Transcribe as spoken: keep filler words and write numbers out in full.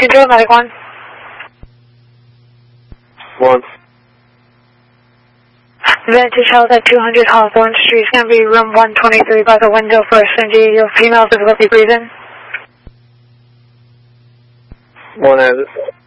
Control, Medic one. One. Vantage Health at two hundred Hawthorne Street. It's going to be room one twenty-three by the window for a Cindy. Your female difficulty breathing. One has it.